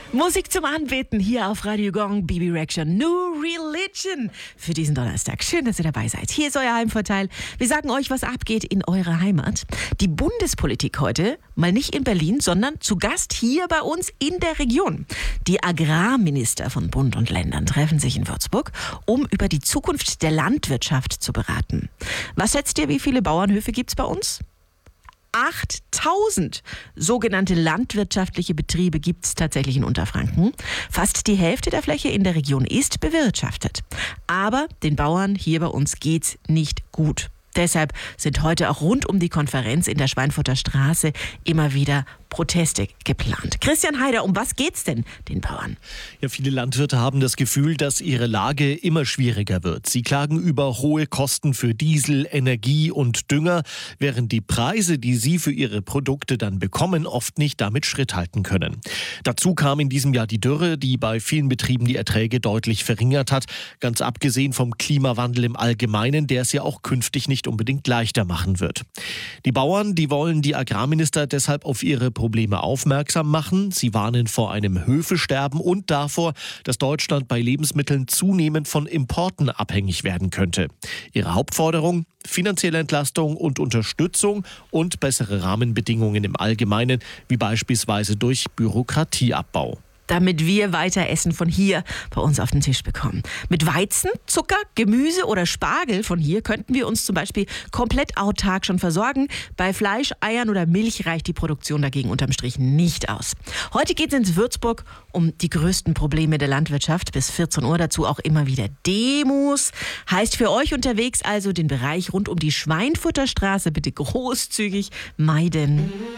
Musik zum Anbeten hier auf Radio Gong, Bibi Rexha, New Religion für diesen Donnerstag. Schön, dass ihr dabei seid. Hier ist euer Heimvorteil. Wir sagen euch, was abgeht in eurer Heimat. Die Bundespolitik heute, mal nicht in Berlin, sondern zu Gast hier bei uns in der Region. Die Agrarminister von Bund und Ländern treffen sich in Würzburg, um über die Zukunft der Landwirtschaft zu beraten. Was schätzt ihr, wie viele Bauernhöfe gibt's bei uns? 8000 sogenannte landwirtschaftliche Betriebe gibt es tatsächlich in Unterfranken. Fast die Hälfte der Fläche in der Region ist bewirtschaftet. Aber den Bauern hier bei uns geht's nicht gut. Deshalb sind heute auch rund um die Konferenz in der Schweinfurter Straße immer wieder Proteste geplant. Christian Haider, um was geht's denn den Bauern? Ja, viele Landwirte haben das Gefühl, dass ihre Lage immer schwieriger wird. Sie klagen über hohe Kosten für Diesel, Energie und Dünger, während die Preise, die sie für ihre Produkte dann bekommen, oft nicht damit Schritt halten können. Dazu kam in diesem Jahr die Dürre, die bei vielen Betrieben die Erträge deutlich verringert hat, ganz abgesehen vom Klimawandel im Allgemeinen, der es ja auch künftig nicht unbedingt leichter machen wird. Die Bauern, die wollen die Agrarminister deshalb auf ihre Probleme aufmerksam machen. Sie warnen vor einem Höfesterben und davor, dass Deutschland bei Lebensmitteln zunehmend von Importen abhängig werden könnte. Ihre Hauptforderung: finanzielle Entlastung und Unterstützung und bessere Rahmenbedingungen im Allgemeinen, wie beispielsweise durch Bürokratieabbau. Damit wir weiter Essen von hier bei uns auf den Tisch bekommen. Mit Weizen, Zucker, Gemüse oder Spargel von hier könnten wir uns zum Beispiel komplett autark schon versorgen. Bei Fleisch, Eiern oder Milch reicht die Produktion dagegen unterm Strich nicht aus. Heute geht es in Würzburg um die größten Probleme der Landwirtschaft. Bis 14 Uhr dazu auch immer wieder Demos. Heißt für euch unterwegs also den Bereich rund um die Schweinfurter Straße bitte großzügig meiden.